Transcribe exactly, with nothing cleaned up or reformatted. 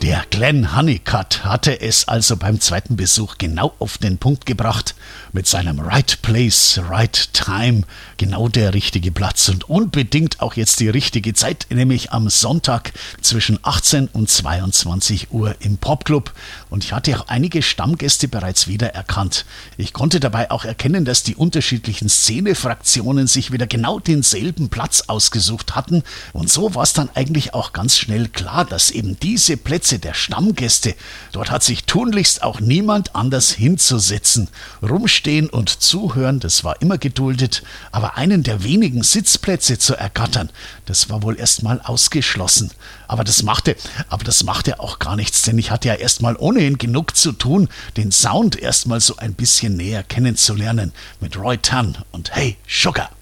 Der Glenn Honeycutt hatte es also beim zweiten Besuch genau auf den Punkt gebracht. Mit seinem Right Place, Right Time, genau der richtige Platz und unbedingt auch jetzt die richtige Zeit, nämlich am Sonntag zwischen achtzehn und zweiundzwanzig Uhr im Popclub. Und ich hatte auch einige Stammgäste bereits wiedererkannt. Ich konnte dabei auch erkennen, dass die unterschiedlichen Szenefraktionen sich wieder genau denselben Platz ausgesucht hatten. Und so war es dann eigentlich auch ganz schnell klar, dass eben diese Plätze der Stammgäste, dort hat sich tunlichst auch niemand anders hinzusetzen. Rumstehen und zuhören, das war immer geduldet, aber einen der wenigen Sitzplätze zu ergattern, das war wohl erstmal ausgeschlossen. Aber das machte, aber das machte auch gar nichts, denn ich hatte ja erstmal ohnehin genug zu tun, den Sound erstmal so ein bisschen näher kennenzulernen mit Roy Tan und Hey Sugar.